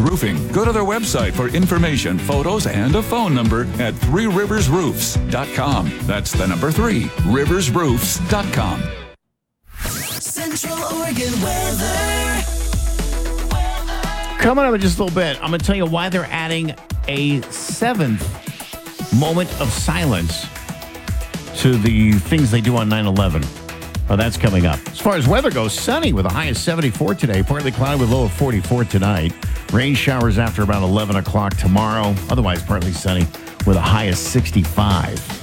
Roofing. Go to their website for information, photos, and a phone number at 3riversroofs.com. That's the number 3, riversroofs.com. Central Oregon weather. Coming up in just a little bit, I'm going to tell you why they're adding a 7th moment of silence to the things they do on 9/11. Oh, that's coming up. As far as weather goes, sunny with a high of 74 today, partly cloudy with a low of 44 tonight. Rain showers after about 11 o'clock tomorrow. Otherwise, partly sunny with a high of 65.